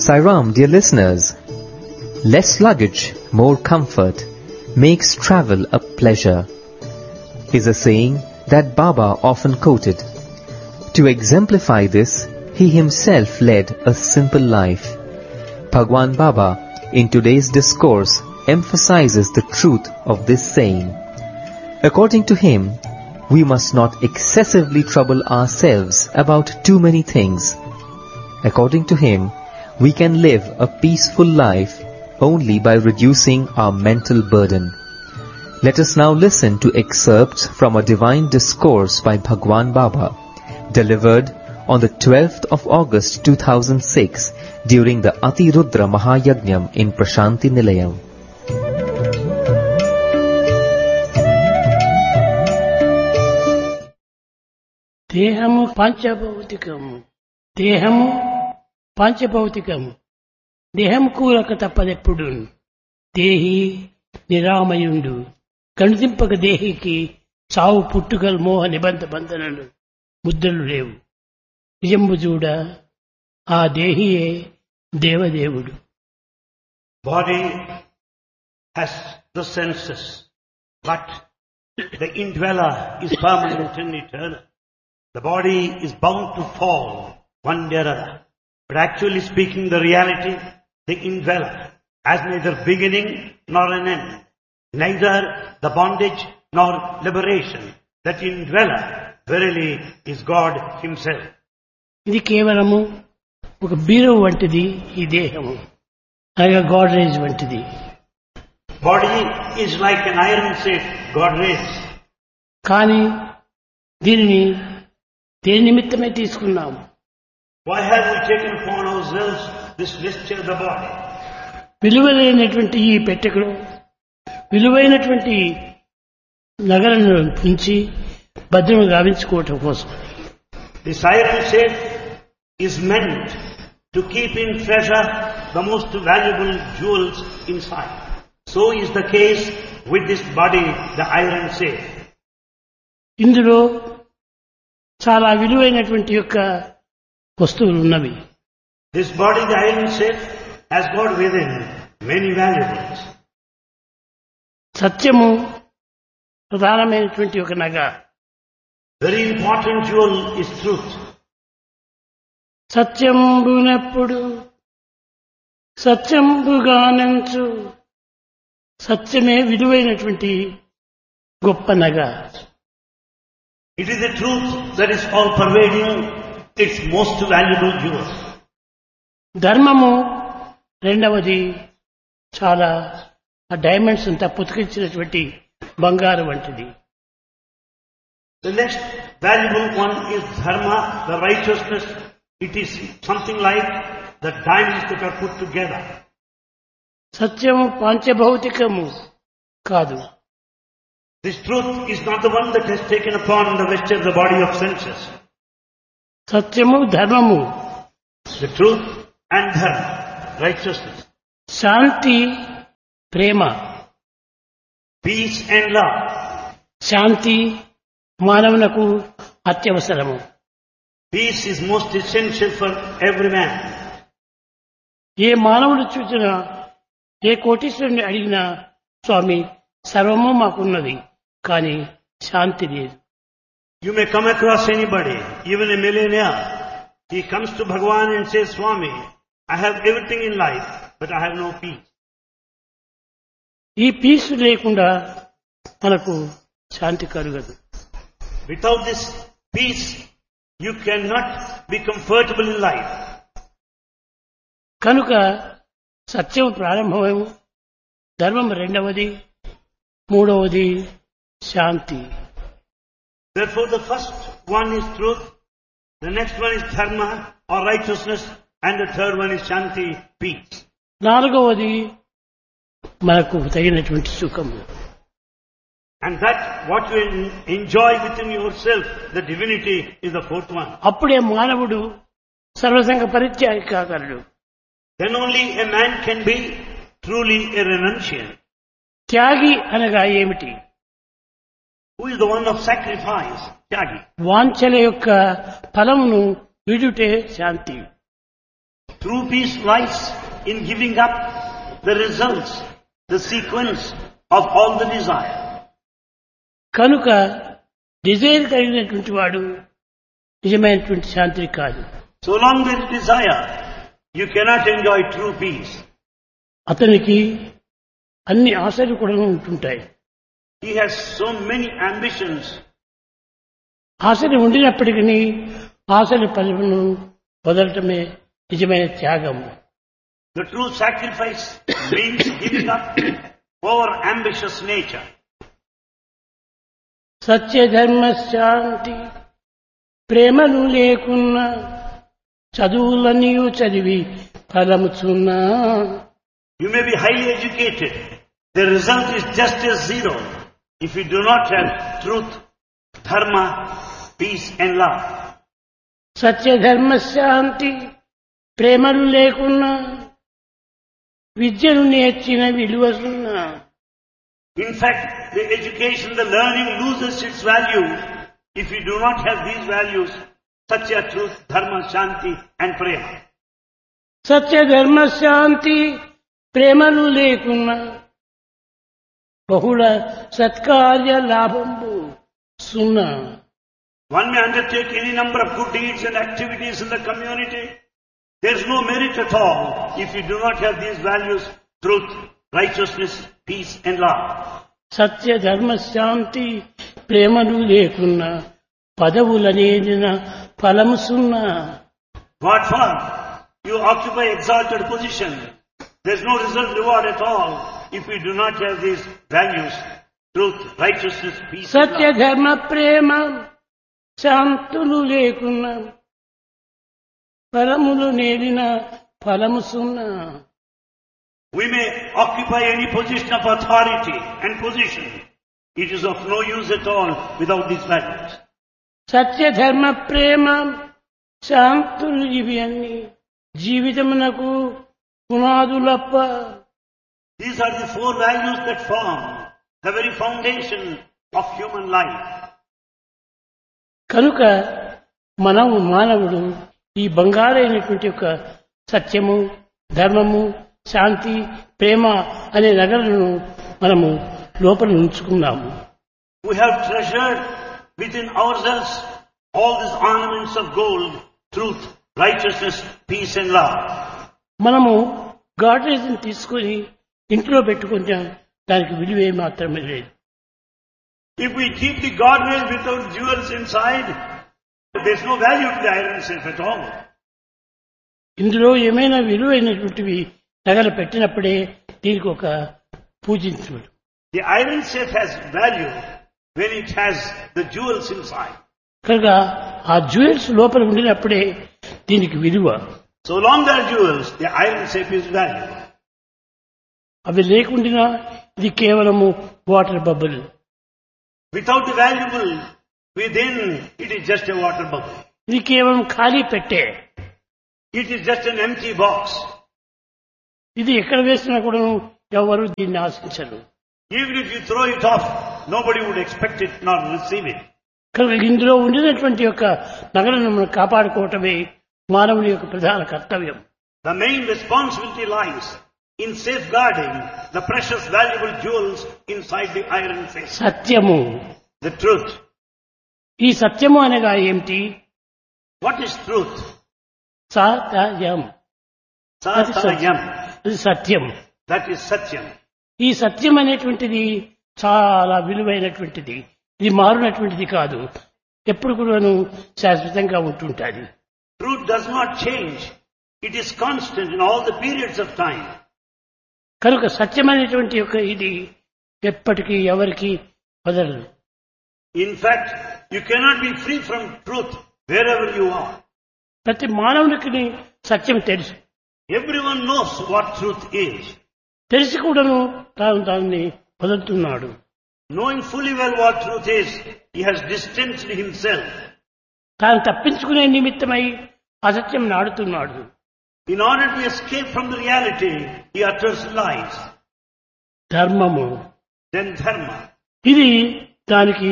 Sairam, dear listeners, less luggage, more comfort makes travel a pleasure is a saying that Baba often quoted. To exemplify this, he himself led a simple life. Bhagwan Baba, in today's discourse, emphasizes the truth of this saying. According to him, we must not excessively trouble ourselves about too many things. According to him, we can live a peaceful life only by reducing our mental burden. Let us now listen to excerpts from a divine discourse by Bhagwan Baba, delivered on the 12th of August 2006 during the Atirudra Mahayajnam in Prashanti Nilayam. దేహము పంచభౌతికము. దేహము పంచభౌతికము. దేహము కూరక తప్పదెప్పుడు. దేహి నిరామయుండు. కణుతింపక దేహికి చావు పుట్టుకలు మోహ నిబంధ బంధనలు ముద్రలు లేవు. నిజంబు చూడ ఆ దేహియే దేవదేవుడు. Body has the senses, but the indweller is permanent and eternal. The body is bound to fall one day or other. But actually speaking, the reality, the indweller has neither beginning nor an end, neither the bondage nor liberation. That indweller verily is God himself. ఇది కేవలము ఒక బీరో వంటిది ఈ దేహము, అనగా గాడ్రేజ్ వంటిది. Body is like an iron safe, Godrej. కానీ దీనిని దేని నిమిత్తమే తీసుకున్నాము? Why have we taken upon ourselves this vesture of the body? విలువైనటువంటి ఈ పెట్టెలో విలువైనటువంటి నగలను ఉంచి భద్రము గావించుకోవటం కోసం. This iron safe is meant to keep in treasure the most valuable jewels inside. So is the case with this body, the iron safe. ఇందులో చాలా విలువైనటువంటి యొక్క వస్తువులు ఉన్నవి. This body, the iron safe, has got within many valuables. సత్యము ప్రధానమైనటువంటి ఒక నగ. Very important jewel is truth. సత్యంబునప్పుడు సత్యంబుగానంచు సత్యమే విలువైనటువంటి గొప్ప నగ. It is the truth that is all pervading, its most valuable jewel. ధర్మము రెండవది చాలా ఆ డైమండ్స్ అంతా పుతికించినటువంటి బంగారు వంటిది. The next valuable one is dharma, the righteousness. It is something like the diamonds that are put together. సత్యము పంచభౌతికము కాదు. This truth is not the one that has taken upon the vesture of the body of senses. సత్యము ధర్మము. The truth and dharma, righteousness. Shanti Prema. Peace and love. Shanti మానవునకు అత్యవసరము. Peace is most essential for every man. ఏ మానవుడు చూసినా ఏ కోటీశ్వరుని అడిగినా స్వామి సర్వము మాకున్నది, కానీ శాంతి లేదు. You may come across anybody, even a millionaire. He comes to Bhagwan and says, Swami, I have everything in life, but I have no peace. ఈ piece లేకుండా మనకు శాంతి కలుగదు. Without this peace, you cannot be comfortable in life. కనుక సత్యం ప్రారంభమేమో, ధర్మం రెండవది, మూడవది శాంతి. Therefore the first one is truth, the next one is dharma or righteousness, and the third one is shanti, peace. నాలుగవది మనకు తగినటువంటి సుఖము. And that what you enjoy within yourself, the divinity, is the fourth one. అప్పుడే మానవుడు సర్వసంగ పరిత్యాగి కాగలడు. Then only a man can be truly a renunciant. త్యాగి అనగా ఏమిటి? Who is the one of sacrifice? Tyagi. వాంఛల యొక్క ఫలమును విడుటే శాంతి. True peace lies in giving up the results, the sequence of all the desire. కనుక Dzire కలిగినటువంటి వాడు నిజమైనటువంటి శాంతి కాదు. So long there is desire, you cannot enjoy true peace. అతనికి అన్ని ఆశలు కూడా ఉంటుంటాయి. He has so many ambitions. ఆశలు ఉండినప్పటికీ ఆశల ఫలమును వదలటమే నిజమైన త్యాగం. The true sacrifice means giving up over ambitious nature. సత్య ధర్మ శాంతి ప్రేమలు లేకున్నా చదువులన్నీ చదివి ఫలముచున్నా. You may be highly educated. The result is just as zero if you do not have truth, dharma, peace and love. సత్య ధర్మ శాంతి ప్రేమలు లేకున్నా విద్యను నేర్చిన విలువ సున్నా. In fact, the education, the learning loses its value if you do not have these values, satya, truth, dharma, shanti and prema. సత్య ధర్మ శాంతి ప్రేమలు లేకున్నా బహుళ సత్కార్య లాభంబు సున్నా. One may undertake any number of good deeds and activities in the community. There is no merit at all if you do not have these values, truth, righteousness, peace and love. సత్య ధర్మ శాంతి ప్రేమలు లేకున్నా పదవులనేదిన ఫలము సున్నా. What for? You occupy exalted position. There is no result reward at all if you do not have these values, truth, righteousness, peace and Satya love. ధర్మ ప్రేమ శాంతులు లేకున్నా ఫలములు నేడిన ఫలము సున్నా. We may occupy any position of authority and position. It is of no use at all without these values. సత్య ధర్మ ప్రేమ శాంతులు ఇవి అన్ని జీవితమునకు పునాదులప్ప. These are the four values that form the very foundation of human life. కనుక మానవుడు ఈ బంగారైనటువంటి ఒక సత్యము ధర్మము శాంతి ప్రేమ అనే నగలను మనము లోపల ఉంచుకున్నాము. We have treasured within ourselves all these ornaments of gold, truth, righteousness, peace and love. మనము గాడ్రేజ్ని తీసుకొని ఇంట్లో పెట్టుకుంటే దానికి విలువే మాత్రమే లేదు. If we keep the Godhead without jewels inside, there is no value to the iron safe at all. ఇందులో ఏమైనా విలువైనటువంటివి నగలు పెట్టినప్పుడే దీనికి ఒక పూజించుడు. The iron safe has value when it has the jewels inside. కనుక ఆ జ్యువెల్స్ లోపల ఉండినప్పుడే దీనికి విలువ. So long there are jewels, the iron safe is valuable. అవి లేకుండా ఇది కేవలము water bubble. Without the valuable within, it is just a water bubble. ఇది కేవలం ఖాళీ పెట్టే. It is just an empty box. ఇది ఎక్కడ వేసినా కూడా ఎవరు దీన్ని ఆశించరు. Even if you throw it off, nobody would expect it nor receive it. కనుక ఇందులో ఉండినటువంటి యొక్క నగలను మనం కాపాడుకోవటమే మానవుని యొక్క ప్రధాన కర్తవ్యం. The main responsibility lies in safeguarding the precious valuable jewels inside the iron safe. సత్యము. The truth. ఈ సత్యము అనగా ఏమిటి? What is truth? Satyam. Satyam. ఇది సత్యం. That is Satyam. ఈ సత్యం అనేటువంటిది చాలా విలువైనటువంటిది. ఇది మారునటువంటిది కాదు. ఎప్పుడు కూడాను శాశ్వతంగా ఉంటుంటుంది. Truth does not change. It is constant in all the periods of time. కనుక సత్యం అనేటువంటి యొక్క ఇది ఎప్పటికీ ఎవరికి వదలదు. In fact, you cannot be free from truth wherever you are. ప్రతి మానవునికి సత్యం తెలుసు. Everyone knows what truth is. తెలిసి కూడాను దాన్ని వదులుతున్నాడు. Knowing fully well what truth is, he has distanced himself. తాను తప్పించుకునే నిమిత్తమై అసత్యం నాడుతున్నాడు. In order to escape from the reality, he utters lies. ధర్మము. Then dharma. ఇది దానికి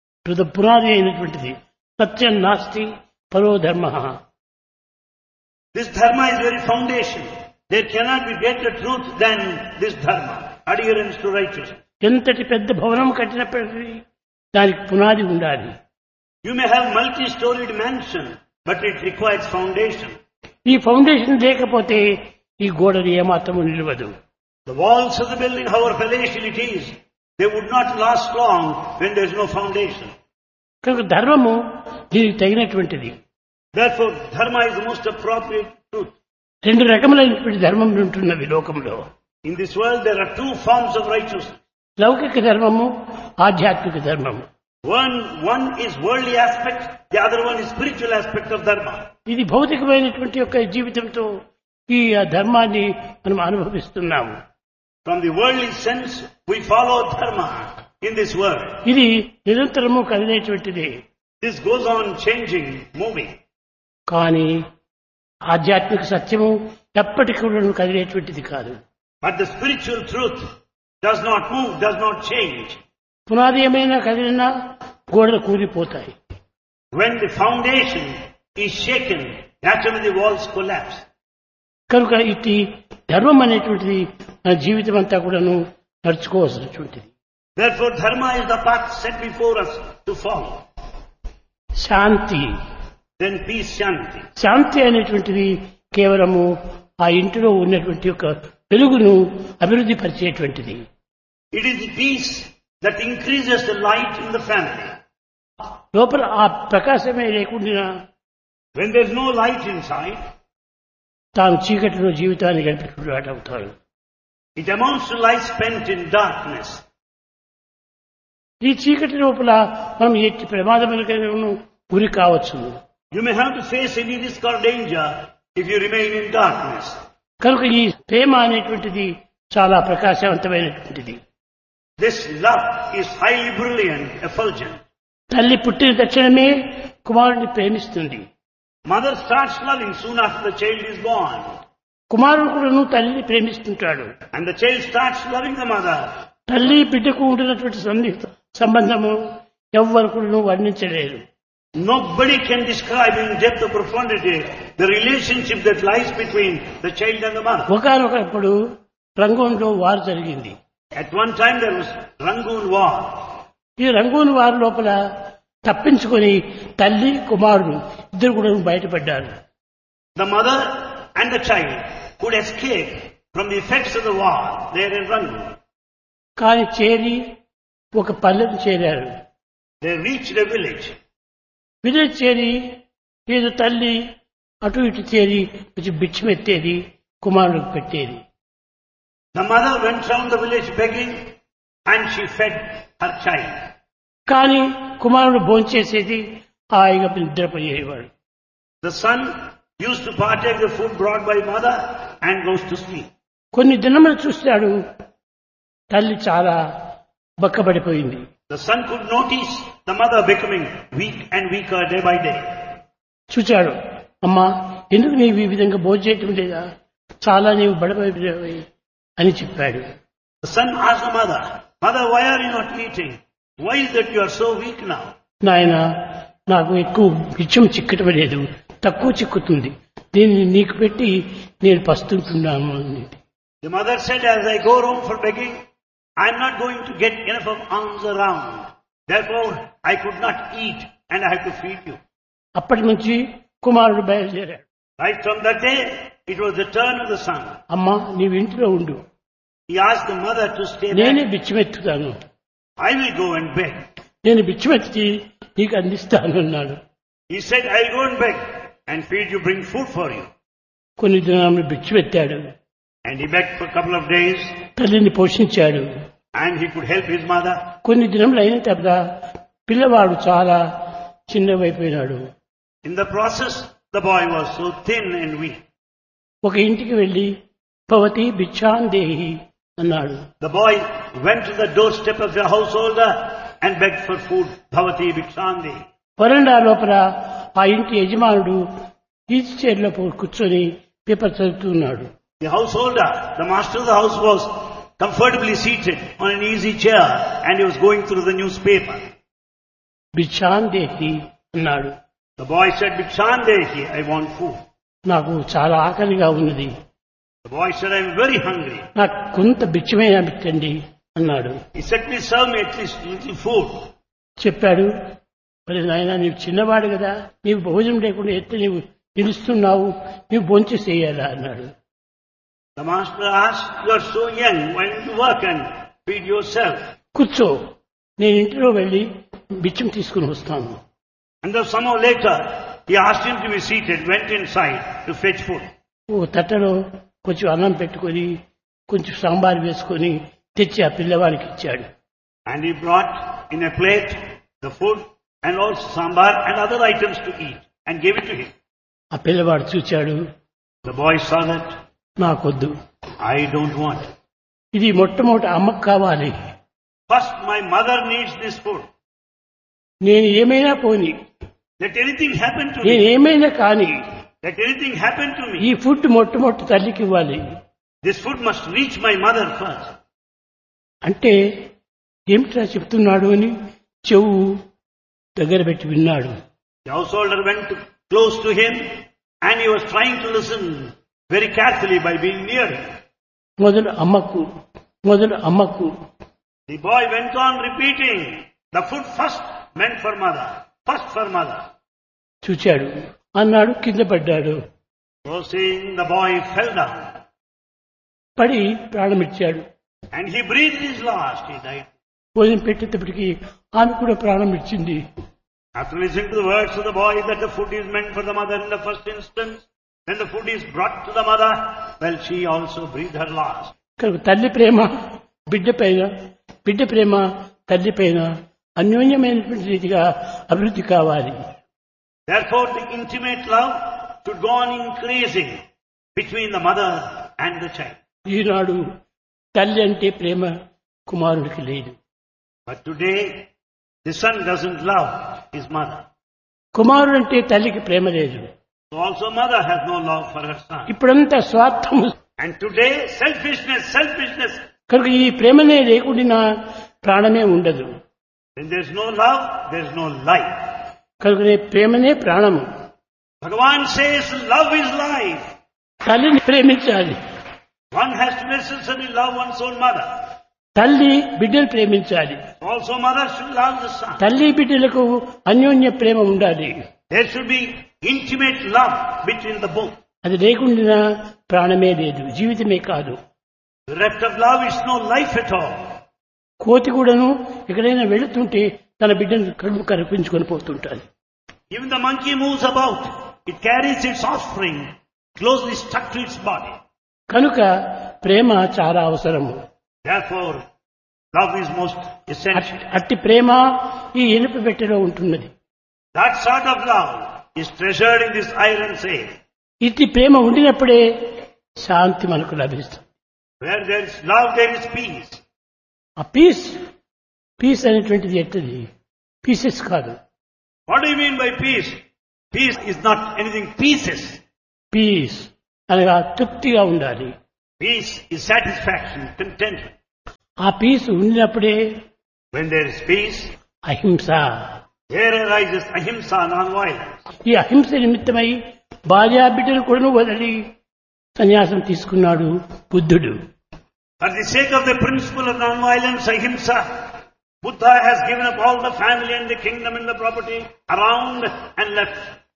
పునాది అయినటువంటిది. సత్యం నాస్తి పరో ధర్మ. This dharma is very foundation. There cannot be greater truth than this dharma, adherence to righteousness. ఎంతటి పెద్ద భవనం కట్టినప్పటికీ దానికి పునాది ఉండాలి. You may have multi-storied mansion, but it requires foundation. ఈ ఫౌండేషన్ లేకపోతే ఈ గోడలు ఏమాత్రము నిలవదు. The walls of the building, however palatial it is, they would not last long when there is no foundation. కనుక ధర్మము దీనికి తగినటువంటిది. Therefore, dharma is the most appropriate truth. రెండు రకములైనటువంటి ధర్మములు ఉంటున్నవి లోకంలో. In this world, there are two forms of righteousness. లౌకిక ధర్మము, ఆధ్యాత్మిక ధర్మము. One is worldly aspect, the other one is spiritual aspect of dharma. ఇది భౌతికమైనటువంటి యొక్క జీవితంతో ఈ ధర్మాన్ని మనం అనుభవిస్తున్నాము. From the worldly sense, we follow dharma in this world. ఇది నిరంతరము కదిలేటువంటిది. This goes on changing, moving. కానీ ఆధ్యాత్మిక సత్యము ఎప్పటికీ కూడా కదిలేటువంటిది కాదు. But the spiritual truth does not move, does not change. పునాది ఏమైనా కదిలినా గోడలు కూలిపోతాయి. When the foundation is shaken, naturally the walls collapse. కనుక ఇది ధర్మం అనేటువంటిది మన జీవితం అంతా కూడాను నడుచుకోవాల్సినటువంటిది. Therefore, dharma is the path set before us to follow. Shanti, Then peace, shanti. శాంతి అనేటువంటిది కేవలము ఆ ఇంటిలో ఉన్నటువంటి యొక్క వెలుగును అభివృద్ధి పరిచేటువంటిది. It is the peace that increases the light in the family. లోపల ఆ ప్రకాశమే లేకుండా When there is no light inside, తాను చీకటిలో జీవితాన్ని గడిపేటువంటి అవుతాడు. it amounts to life spent in darkness. ఈ చీకటి లోపల మనం ఎట్టి ప్రమాదములకైనా గురి కావచ్చు. You may have to face any risk or danger if you remain in darkness. కనుక ఈ ప్రేమ అనేటువంటిది చాలా ప్రకాశవంతమైనటువంటిది. This love is highly brilliant, effulgent. తల్లి పుట్టిన తక్షణమే కుమారుడిని ప్రేమిస్తుంది. Mother starts loving soon after the child is born. కుమారుడు కూడాను తల్లిని ప్రేమిస్తుంటాడు. And the child starts loving the mother. తల్లి బిడ్డకు ఉంటున్నటువంటి సంబంధము ఎవ్వరు కూడాను వర్ణించలేరు. Nobody can describe in depth or profundity the relationship that lies between the child and the mother. ఒకనొకప్పుడు రంగూన్లో వారు జరిగింది. At one time there was Rangoon war. ఈ రంగూన్ వారి లోపల తప్పించుకొని తల్లి కుమారుడు ఇద్దరు కూడా బయటపడ్డారు. The mother and the child could escape from the effects of the war there in Rangoon. కానీ చేరి ఒక పల్లెను చేరారు. They reached a village. Village చేరి ఏదో తల్లి అటు ఇటు చేరి కొంచెం బిచ్చమెత్తేది, కుమారుడికి పెట్టేది. The mother went round the village begging and she fed her child. కానీ కుమారుడు భోంచేసేది, హాయిగా నిద్రపోయేవాడు. The son used to partake the food brought by mother and goes to sleep. కొన్ని దినములు చూస్తాడు, తల్లి చాలా బక్కబడిపోయింది. The son could notice the mother becoming weak and weaker day by day. చూచాడు, అమ్మా ఎందుకు నీవు ఈ విధంగా భోంచేయటం లేదా, చాలా నీవు బడబడిపోయావు అని చెప్పాడు. The son asked the mother, "Mother, why are you not eating? Why is that you are so weak now?" నాయన, నాకు ఎక్కువ బిచ్చం చిక్కటం లేదు, తక్కువ చిక్కుతుంది, దీన్ని నీకు పెట్టి నేను పస్తుంటున్నాను. The mother said, "As I go round for begging, I am not going to get enough of alms around. Therefore, I could not eat and I have to feed you." అప్పటి నుంచి కుమారుడు బయలుదేరాడు. Right from that day, it was the turn of the son. అమ్మా నీవు ఇంటిలో ఉండు, He asked the mother to stay నేనే back. బిచ్చమెత్తుతాను, I will go and beg. నేను బిచ్చమెత్తి నీకు అందిస్తాను అన్నాడు. He said, "I will go and beg and feed you, bring food for you." కొన్ని దినాలు బిచ్చమెత్తాడు, And he begged for a couple of days తల్లిని పోషించాడు. and he could help his mother. కొన్ని దినములు అయిన తర్వాత పిల్లవాడు చాలా చిన్నవైపోయినాడు. In the process, the boy was so thin and weak. ఒక ఇంటికి వెళ్లి భవతి భిక్షాందేహి అన్నాడు. The boy went to the doorstep of the householder and begged for food. Bhavati Bhikshandi. వరండా లోపల ఆ ఇంటి యజమానుడు ఈజీ చైర్లో కూర్చొని పేపర్ చదువుతున్నాడు. The householder, the master of the house, was comfortably seated on an easy chair and he was going through the newspaper. భిక్షాందేహి అన్నాడు. The boy said, "Bhikshandehi, I want food." నాకు చాలా ఆకలిగా ఉన్నది, The boy said, I am very hungry. నాకు కొంత బిచ్చమైనా పెట్టండి అన్నాడు. He said, please serve me at least little food. చెప్పాడు, మరి నాయన నీవు చిన్నవాడు కదా, నీవు భోజనం లేకుండా ఎత్తి నీవు నిలుస్తున్నావు, నీవు భోంచేసేయాలా అన్నాడు. The master asked, you are so young, why don't you work and feed yourself? కూర్చో, నేను ఇంటిలో వెళ్ళి బిచ్చం తీసుకుని వస్తాను. And then somehow later, he asked him to be seated, went inside to fetch food. ఓ తట్టలో కొంచెం అన్నం పెట్టుకొని కొంచెం సాంబార్ వేసుకొని తెచ్చి ఆ పిల్లవాడికి ఇచ్చాడు. And he brought in a plate the food and also sambar and other items to eat and gave it to him. ఆ పిల్లవాడు చూచాడు, The boy saw that, నాకొద్దు, I don't want. ఇది మొట్టమొదటి అమ్మకు కావాలి, First my mother needs this food. నేను ఏమైనా పోని, Let anything happen to నేను me. ఏమైనా కాని Let anything happen to ఈ me. ఫుడ్ మొట్టమొదటి తల్లికి ఇవ్వాలి. This food must reach my mother first. అంటే ఏమిట్రా చెప్తున్నాడు అని చెవు దగ్గర పెట్టి విన్నాడు. The householder went close to him and he was trying to listen very carefully by being near him. మొదలు అమ్మకు The boy went on repeating, the food first meant for mother, first for mother. చూచాడు, అన్నాడు, కింద పడ్డాడు. So saying, the boy fell down పడి ప్రాణమిచ్చాడు. and he breathed his last, he died. భోజనం పెట్టేటప్పటికి ఆమె కూడా ప్రాణం ఇచ్చింది. After listening to the words of the boy that the food is meant for the mother in the first instance, then the food is brought to the mother, well, she also breathed her last. కనుక తల్లి ప్రేమ బిడ్డ పైన, బిడ్డ ప్రేమ తల్లి పైన అన్యోన్యమైనటువంటి రీతిగా అభివృద్ధి కావాలి. Therefore, the intimate love should go on increasing between the mother and the child. ఈనాడు తల్లి అంటే ప్రేమ కుమారుడికి లేదు. But today, the son doesn't love his mother. కుమారుడు అంటే తల్లికి ప్రేమ లేదు. So also mother has no love for her son. ఇప్పుడంతా స్వార్థము. And today, selfishness. కనుక ఈ ప్రేమనే లేకుండా ప్రాణమే ఉండదు. When there's no love, there's no life. కనుకనే ప్రేమనే ప్రాణము. Bhagavan says love is life. తల్లిని ప్రేమించాలి. One has to necessarily love one's own mother. తల్లి బిడ్డను ప్రేమించాలి. Also mother should love the son. తల్లి బిడ్డలకు అన్యోన్య ప్రేమ ఉండాలి. There should be intimate love between the both. అది లేకుండా ప్రాణమే లేదు, జీవితమే కాదు. The rest of love is no life at all. కోతి కూడాను ఎక్కడైనా వెళుతుంటే తన బిడ్డను కడుపు కనిపించుకొని పోతుంటారు. Even the monkey moves about. It carries its offspring closely stuck to its body. కనుక ప్రేమ చాలా అవసరము. Therefore, love is most essential. అట్టి ప్రేమ ఈ ఇనుప పెట్టెలో ఉంటున్నది. That sort of love is treasured in this iron safe. ఇట్టి ప్రేమ ఉండినప్పుడే శాంతి మనకు లభిస్తుంది. Where there is love, there is peace. ఆ పీస్ అనేటువంటిది ఎట్టది, పీసెస్ కాదు. What do you mean by peace? Peace is not anything pieces. Piece అనగా తృప్తిగా ఉండాలి. Peace is satisfaction, contentment. ఆ పీస్ ఉండినప్పుడే When there is peace, అహింస. there arises ahimsa, non-violence. ఈ అహింస నిమిత్తమై భార్యా బిడ్డలు కూడా వదిలి సన్యాసం తీసుకున్నాడు బుద్ధుడు. For the sake of the principle of non-violence, ahimsa, Buddha has given up all the family and the kingdom and the property around and left.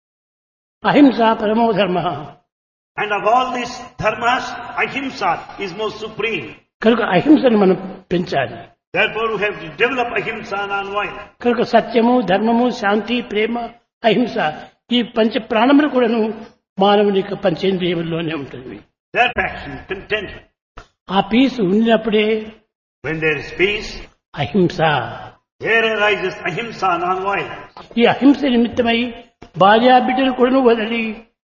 అహింస పరమో ధర్మ. And of all these dharmas, ahimsa is most supreme. కనుక అహింసను మనం పెంచాలి. Therefore, we have to develop ahimsa, non-violence. కనుక సత్యము, ధర్మము, శాంతి, ప్రేమ, అహింస ఈ పంచ ప్రాణములు కూడాను మానవుని యొక్క పంచేంద్రియముల్లోనే ఉంటుంది. Their passion, contentment. ఆ పీసు ఉండినప్పుడే When there is peace, అహింస. there arises ahimsa, non-violence. ఈ అహింస నిమిత్తమై భార్యా బిడ్డలు కూడా వదిలి